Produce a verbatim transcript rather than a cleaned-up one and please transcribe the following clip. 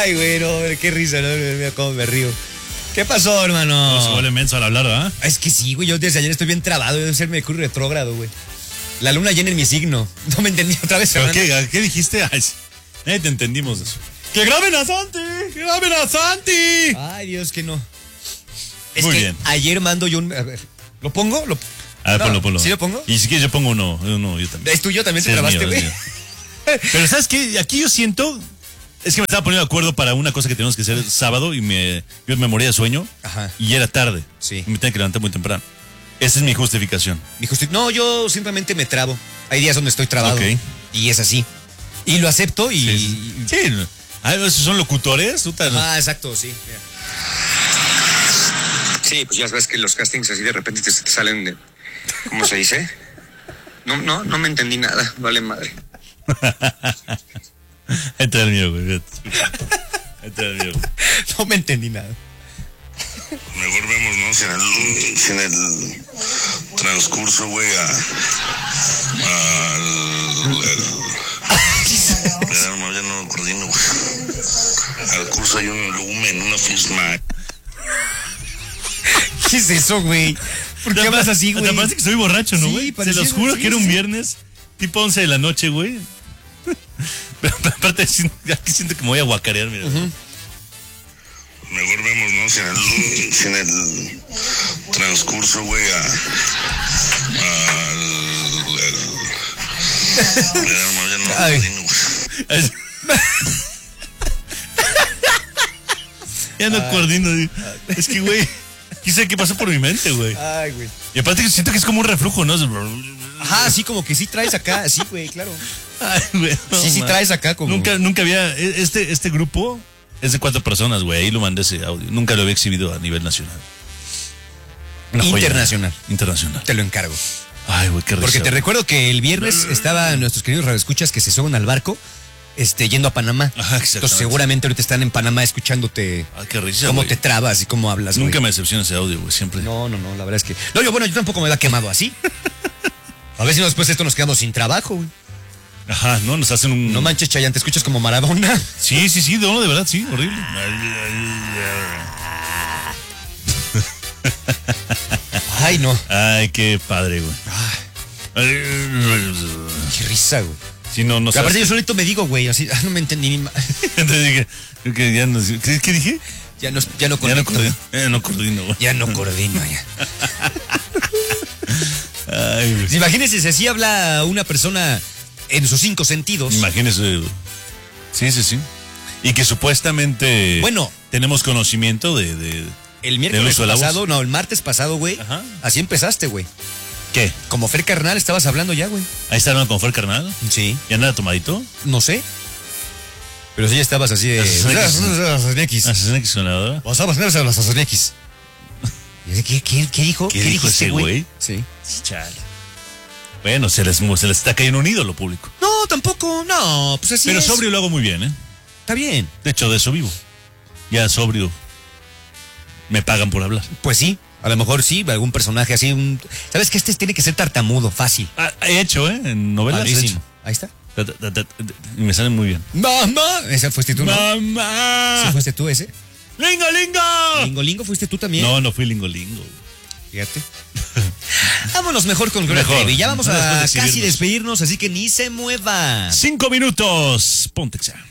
Ay, güey, no, qué risa, no, mira cómo me río. ¿Qué pasó, hermano? No se vuelve menso al hablar, ¿verdad? Es que sí, güey, yo desde ayer estoy bien trabado, debe ser Mercurio retrógrado, güey. La luna llena en mi signo. No me entendí otra vez, ¿Pero Fernando. qué, qué dijiste? Ay, nadie te entendimos eso. ¡Que graben a Santi! ¡Que graben a Santi! Ay, Dios, que no. Es Muy que bien. ayer mando yo un... A ver, ¿lo pongo? ¿Lo... A ver, No, ponlo, ponlo. ¿sí lo pongo? Y si quieres yo pongo uno, uno yo también. Es tuyo, también Sí, te es trabaste, mío, es güey. mío. Pero ¿sabes qué? Aquí yo siento... Es que me estaba poniendo de acuerdo para una cosa que tenemos que hacer sábado y me, yo me moría de sueño. Ajá. Y ya era tarde. Sí. Y me tengo que levantar muy temprano. Esa es mi justificación. Mi justi- No, yo simplemente me trabo. Hay días donde estoy trabado. Ok. Y es así. Y lo acepto y... Sí. sí. Ah, ¿esos son locutores? ¿Tú tan- Ah, exacto, sí. Mira. Sí, pues ya sabes que los castings así de repente te, te salen de... ¿Cómo se dice? No, no, no me entendí nada. Vale madre. Entra el mío, güey. Entra el mío. No me entendí nada. Mejor vemos, ¿no? Si en el, si en el transcurso, güey, a... al... Ya no, ya no me coordino, güey. Al curso hay un lumen, una fisma. ¿Qué es eso, güey? ¿Por qué hablas así, güey? Te parece que soy borracho, ¿no, Sí, güey? Se parecía- los juro sí, que era un sí. viernes, tipo once de la noche, güey. Pero aparte, siento- aquí siento que me voy a guacarear, mira. Uh-huh. Mejor vemos, ¿no? Si en el, si en el transcurso, güey, a... al... Ya no, ya no me Ay. coordino, güey. Es- ya no coordino. digo. Es que, güey, quise qué pasó por mi mente, güey. Ay, güey. Y aparte que siento que es como un reflujo, ¿no? Ajá, sí, como que sí traes acá. Sí, güey, claro. Ay, güey, no, Sí, sí man. traes acá como... Nunca, nunca había. Este, este grupo es de cuatro personas, güey. Ahí lo mandé ese audio. Nunca lo había exhibido a nivel nacional. Una joya. Internacional. Internacional. Te lo encargo. Ay, güey, qué risa. Porque te recuerdo que el viernes estaban nuestros queridos radioescuchas que se suben al barco, este, yendo a Panamá. Ajá, exactamente. Entonces seguramente ahorita están en Panamá escuchándote Ay, qué risa. cómo güey. te trabas y cómo hablas, güey. Nunca me decepciona ese audio, güey. Siempre. No, no, no, la verdad es que... No, yo, bueno, yo tampoco me la he quemado así. A ver si no después de esto nos quedamos sin trabajo, güey. Ajá, no, nos hacen un. No manches, Chayanne, te escuchas como Maradona. Sí, sí, sí, no, de verdad, sí, horrible. Ay, no. Ay, qué padre, güey. Qué risa, güey. Sí, no, no Y aparte sé. yo solito me digo, güey, así, ah, no me entendí ni ma- Te dije, que ya no, ¿qué, ¿qué dije? Ya no, ya no Ya no conecto. coordino. Ya no coordino, güey. Ya no coordino, ya. Ay, güey. Imagínense si así habla una persona en sus cinco sentidos. Imagínese. güey. Sí, sí, sí. Y que supuestamente. Bueno. Tenemos conocimiento de. de El miércoles uso de la voz. pasado, no, el martes pasado, güey. Ajá. Así empezaste, güey. ¿Qué? Como Fer Carnal estabas hablando ya, güey. Ahí está hablando con Fer Carnal. Sí. ¿Ya nada tomadito? No sé. Pero sí ya estabas así de... X. X. Vamos a pasar a los X. ¿Qué, qué, qué dijo? ¿Qué dijo dijiste, ese güey? Sí. Chale. Bueno, se les, se les está cayendo un ídolo público. No, tampoco, no, pues así Pero es. sobrio lo hago muy bien, ¿eh? Está bien. De hecho, de eso vivo. Ya sobrio. Me pagan por hablar. Pues sí, a lo mejor sí, algún personaje así. Un... ¿Sabes que este tiene que ser tartamudo, fácil? Ah, he hecho, ¿eh? En novelas he Padrísimo. hecho. Ahí está. Ta, ta, ta, ta, ta, Y me salen muy bien. ¡Mamá! Ese fuiste tú, ¿no? ¡Mamá! ¿Sí fuiste tú ese? ¡Lingo, lingo! ¿Lingo Lingo fuiste tú también? No, no fui lingo, lingo. Fíjate. Vámonos mejor con Gloria Mejor. Trevi. Ya vamos Después de a exhibirnos. casi despedirnos, así que ni se mueva. Cinco minutos. Ponte, xa.